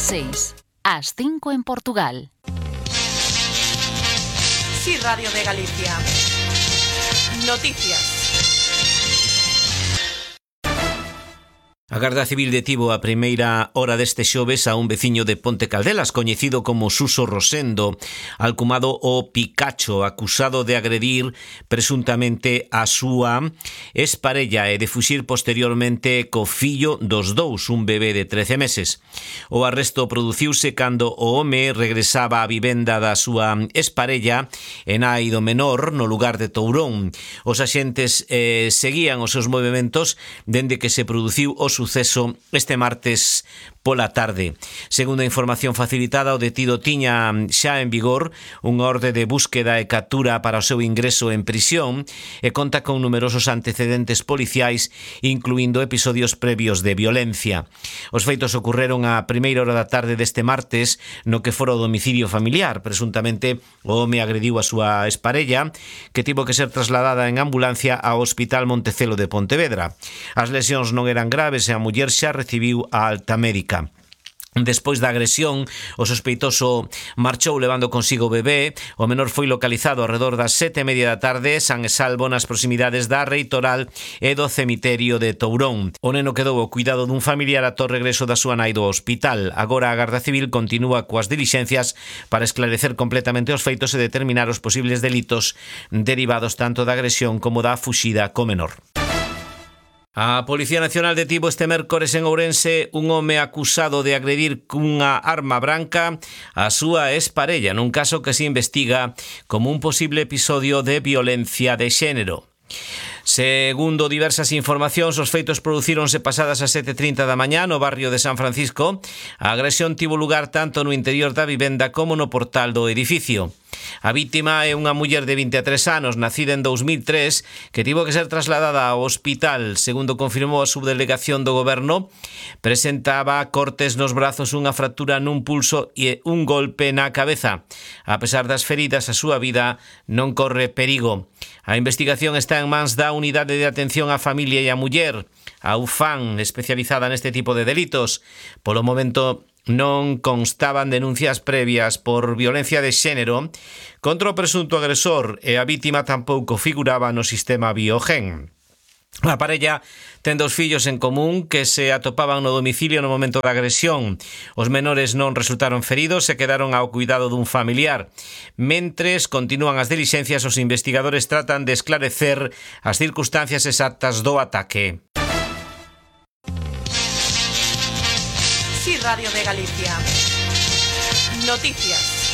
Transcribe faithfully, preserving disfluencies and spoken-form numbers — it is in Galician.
seis, ás cinco en Portugal. Sí, Radio de Galicia. Noticias. A Garda Civil detivo a primeira hora deste xoves a un veciño de Ponte Caldelas, coñecido como Suso Rosendo, alcumado o Picacho, acusado de agredir presuntamente a súa exparella e de fuxir posteriormente co fillo dos dous, un bebé de trece meses. O arresto produciuse cando o home regresaba á vivenda da súa exparella en nai do menor no lugar de Tourón. Os axentes eh, seguían os seus movimentos dende que se produciu o suceso este martes pola tarde. Segundo a información facilitada, o detido tiña xa en vigor unha orde de búsqueda e captura para o seu ingreso en prisión e conta con numerosos antecedentes policiais, incluindo episodios previos de violencia. Os feitos ocorreron a primeira hora da tarde deste martes no que fora o domicilio familiar. Presuntamente o home agrediu a súa exparella, que tivo que ser trasladada en ambulancia ao Hospital Montecelo de Pontevedra. As lesións non eran graves e a muller xa recibiu a alta médica. Despois da agresión, o sospeitoso marchou levando consigo o bebé. O menor foi localizado arredor das sete e media da tarde, san e salvo nas proximidades da Reitoral e do cemiterio de Tourón. O neno quedou ao cuidado dun familiar ata o regreso da súa nai do hospital. Agora a Garda Civil continúa coas dilixencias para esclarecer completamente os feitos e determinar os posibles delitos derivados tanto da agresión como da fuxida co menor. A Policía Nacional detivo este mércores en Ourense un home acusado de agredir cunha arma branca a súa exparella, nun caso que se investiga como un posible episodio de violencia de xénero. Segundo diversas informacións, os feitos producíronse pasadas as sete e trinta da mañá no barrio de San Francisco. A agresión tivo lugar tanto no interior da vivenda como no portal do edificio. A vítima é unha muller de vinte e tres anos, nacida en dous mil tres, que tivo que ser trasladada ao hospital. Segundo confirmou a subdelegación do goberno, presentaba cortes nos brazos, unha fractura nun pulso e un golpe na cabeza. A pesar das feridas, a súa vida non corre perigo. A investigación está en mans da Unidade de Atención á Familia e á Muller, a U F A N, especializada neste tipo de delitos. Polo momento non constaban denuncias previas por violencia de xénero contra o presunto agresor e a vítima tampouco figuraba no sistema Biogen. A parella ten dos fillos en común que se atopaban no domicilio no momento da agresión. Os menores non resultaron feridos e quedaron ao cuidado dun familiar. Mentres continúan as dilixencias, os investigadores tratan de esclarecer as circunstancias exactas do ataque. Sí, Radio de Galicia. Noticias.